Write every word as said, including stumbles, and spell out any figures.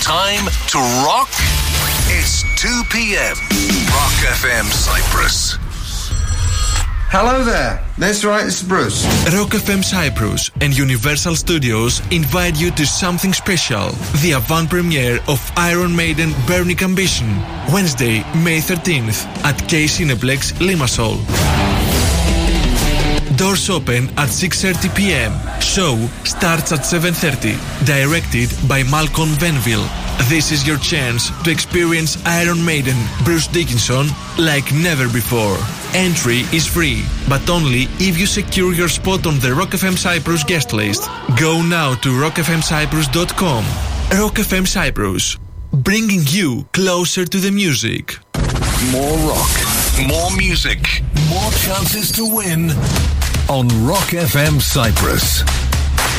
Time to rock. It's two p.m. Rock F M Cyprus. Hello there. That's right, it's Bruce. Rock F M Cyprus and Universal Studios invite you to something special. The avant premiere of Iron Maiden Burning Ambition. Wednesday, May thirteenth at K Cineplex, Limassol. Doors open at six thirty p.m. Show starts at seven thirty. Directed by Malcolm Venville. This is your chance to experience Iron Maiden, Bruce Dickinson, like never before. Entry is free, but only if you secure your spot on the Rock F M Cyprus guest list. Go now to rock f m cyprus dot com. Rock F M Cyprus, bringing you closer to the music. More rock, more music, more chances to win on Rock F M Cyprus.